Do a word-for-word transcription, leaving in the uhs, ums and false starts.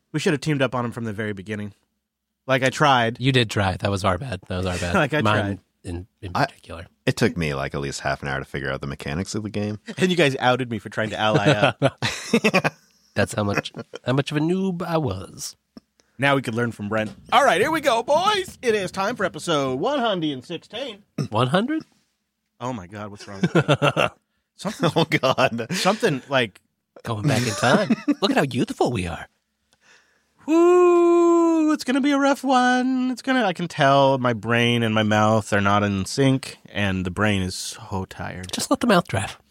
We should have teamed up on him from the very beginning. Like I tried. You did try. That was our bad. That was our bad. Like I Mine tried. in, in I- particular. It took me like at least half an hour to figure out the mechanics of the game. And you guys outed me for trying to ally up. That's how much how much of a noob I was. Now we could learn from Brent. All right, here we go, boys. It is time for episode one hundred sixteen. one hundred? Oh, my God. What's wrong with me? Something, Oh, God. something like, Going back in time. Look at how youthful we are. whoo, it's going to be a rough one. It's going to, I can tell my brain and my mouth are not in sync, and the brain is so tired. Just let the mouth drive.